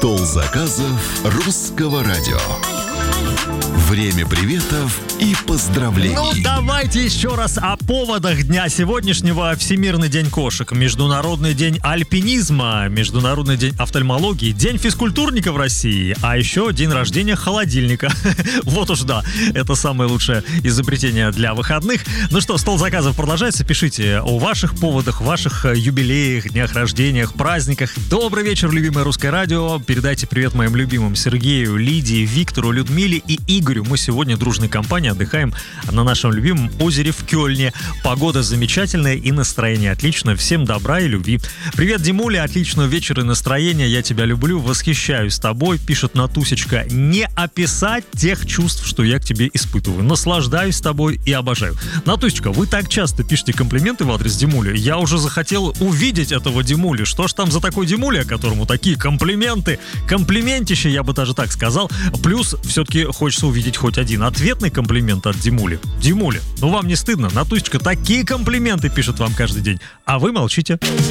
Стол заказов русского радио. Время приветов и поздравлений. Ну, давайте еще раз о поводах дня сегодняшнего. Всемирный день кошек, Международный день альпинизма, Международный день офтальмологии, День физкультурника в России, а еще день рождения холодильника. Вот уж да, это самое лучшее изобретение для выходных. Ну что, стол заказов продолжается. Пишите о ваших поводах, ваших юбилеях, днях рождениях, праздниках. Добрый вечер, любимое русское радио. Передайте привет моим любимым Сергею, Лидии, Виктору, Людмиле и Игорю. Мы сегодня дружной компанией отдыхаем на нашем любимом озере в Кёльне. Погода замечательная и настроение отличное. Всем добра и любви. Привет, Димуля, отличного вечера и настроения. Я тебя люблю, восхищаюсь тобой. Пишет Натусечка. Не описать тех чувств, что я к тебе испытываю. Наслаждаюсь тобой и обожаю. Натусечка, вы так часто пишете комплименты в адрес Димули. Я уже захотел увидеть этого Димули. Что ж там за такой Димуля, которому такие комплименты? Комплиментище, я бы даже так сказал. Плюс все-таки хочется увидеть хоть один ответный комплимент от Димули. Димуля, ну вам не стыдно? Натусечка такие комплименты пишет вам каждый день, а вы молчите.